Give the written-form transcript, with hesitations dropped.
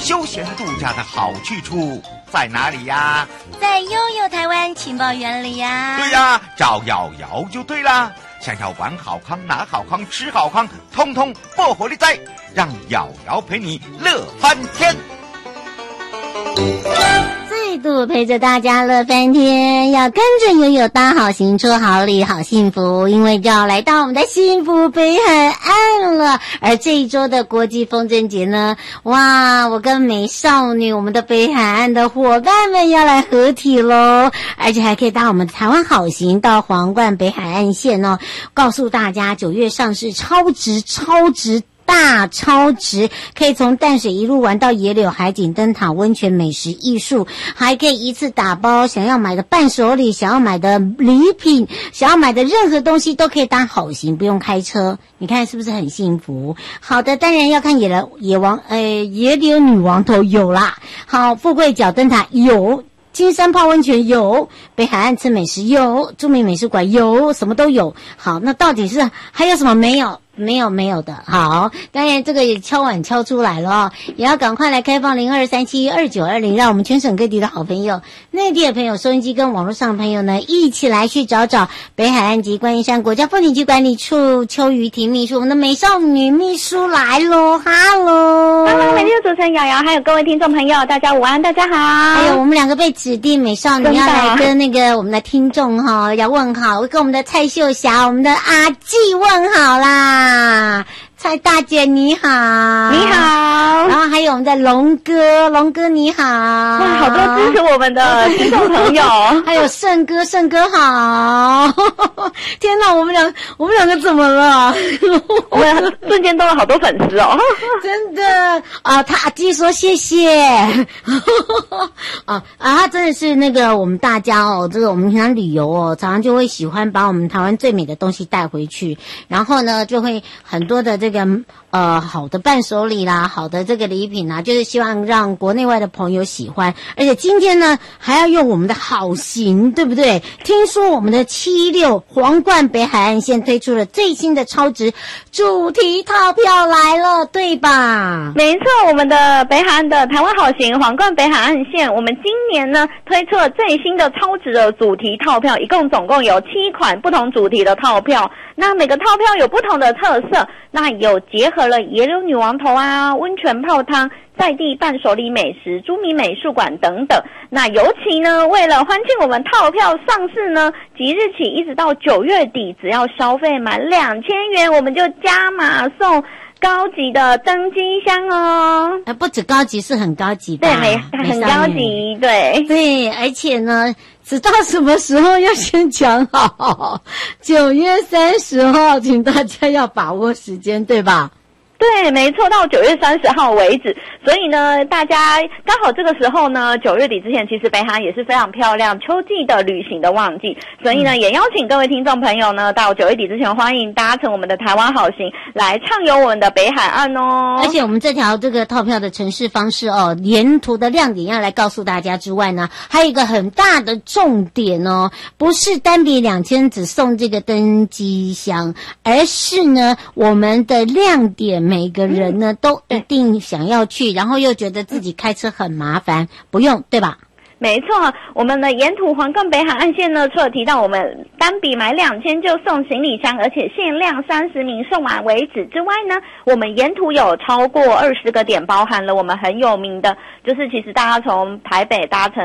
休闲度假的好去处在哪里呀？ 在悠悠台湾情报园里呀。 对呀，找瑶瑶就对啦。想要玩好康、拿好康、吃好康，通通不火力在，让瑶瑶陪你乐翻天。 再度陪着大家乐翻天，要跟着悠悠搭好行，出好礼，好幸福，因为就要来到我们的幸福北海岸了。而这一周的国际风筝节呢，哇，我跟美少女，我们的北海岸的伙伴们要来合体咯，而且还可以搭我们台湾好行到皇冠北海岸线哦。告诉大家9月上市超值大超值，可以从淡水一路玩到野柳海景灯塔温泉美食艺术，还可以一次打包，想要买的伴手礼，想要买的礼品，想要买的任何东西都可以搭好行，不用开车，你看是不是很幸福？好的，当然要看野柳女王头有啦，好，富贵角灯塔有，金山泡温泉有，北海岸吃美食有，著名美术馆有，什么都有。好，那到底是还有什么没有？没有的。好，当然这个也敲碗敲出来了哦，也要赶快来开放02372920，让我们全省各地的好朋友、内地的朋友、收音机跟网络上的朋友呢，一起来去找北海岸及观音山国家风景区管理处邱瑜婷秘书，我们的美少女秘书来咯，哈喽， 美丽的主持人瑶瑶，还有各位听众朋友，大家午安，大家好。 还有我们两个被指定美少女要来跟那个我们的听众哈要问好，跟我们的蔡秀霞、我们的阿纪问好啦。蔡大姐你好， 你好， 然后还有我们的龙哥你好， 哇，好多支持我们的听众朋友， 还有盛哥好，天哪，我们两个怎么了？ 我们瞬间多了好多粉丝哦， 真的啊，他阿基说谢谢，他真的是那个我们大家哦，这个我们平常旅游哦，常常就会喜欢把我们台湾最美的东西带回去，然后呢就会很多的这个好的伴手礼啦，好的这个礼品啦，就是希望让国内外的朋友喜欢。而且今天呢还要用我们的好行，对不对？听说我们的76皇冠北海岸线推出了最新的超值主题套票来了，对吧？ 没错，我们的北海岸的台湾好行皇冠北海岸线，我们今年呢推出了最新的超值的主题套票，总共有7款不同主题的套票，那每个套票有不同的特色，那有结合了野柳女王头啊、温泉泡汤、在地伴手礼美食、著名美术馆等等。那尤其呢，为了欢庆我们套票上市呢，即日起一直到9月底，只要消费满2000元，我们就加码送高级的登机箱哦。 不止高级，是很高级吧？ 对，很高级， 对，而且呢，直到什么时候要先讲好？9月30号，请大家要把握时间，对吧？ 对，没错，到9月30号为止。所以呢，大家刚好这个时候呢，9月底之前，其实北海岸也是非常漂亮秋季的旅行的旺季。所以呢，也邀请各位听众朋友呢，到9月底之前，欢迎搭乘我们的台湾好行来畅游我们的北海岸哦。 而且我们这条这个套票的程式方式哦，沿途的亮点要来告诉大家之外呢，还有一个很大的重点哦，不是单笔2000只送这个登机箱，而是呢，我们的亮点。每个人呢都一定想要去，然后又觉得自己开车很麻烦，不用，对吧？ 没错，我们的沿途皇冠北海岸线呢，除了提到我们单笔买2000就送行李箱，而且限量30名送完为止之外呢，我们沿途有超过20个点，包含了我们很有名的，就是其实大家从台北搭乘